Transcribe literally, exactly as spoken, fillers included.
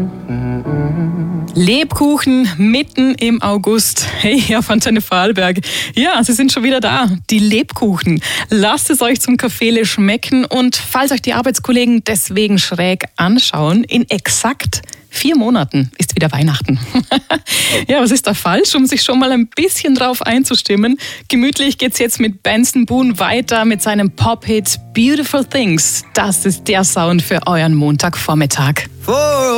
Lebkuchen mitten im August. Hey, Herr Fontane Vorarlberg. Ja, sie sind schon wieder da. Die Lebkuchen. Lasst es euch zum Kaffeele schmecken und falls euch die Arbeitskollegen deswegen schräg anschauen, in exakt vier Monaten ist wieder Weihnachten. Ja, was ist da falsch, um sich schon mal ein bisschen drauf einzustimmen? Gemütlich geht's jetzt mit Benson Boone weiter mit seinem Pop-Hit Beautiful Things. Das ist der Sound für euren Montagvormittag.